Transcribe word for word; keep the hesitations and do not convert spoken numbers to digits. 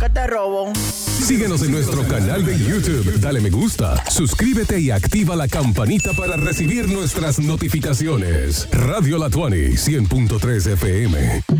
que te robo. Síguenos en nuestro canal de YouTube, dale me gusta, suscríbete y activa la campanita para recibir nuestras notificaciones. Radio La Tuani, cien punto tres F M.